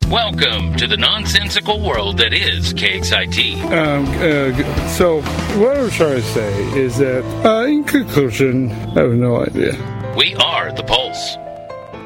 Welcome to the nonsensical world that is KXIT. So, what I'm trying to say is that, in conclusion, I have no idea. We are the Pulse.